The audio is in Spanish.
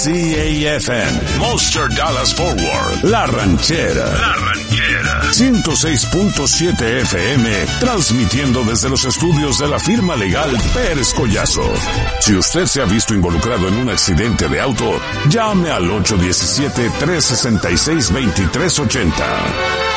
CAFM, Monster Dallas Forward, La Ranchera. 106.7 FM, transmitiendo desde los estudios de la firma legal Pérez Collazo. Si usted se ha visto involucrado en un accidente de auto, llame al 817-366-2380.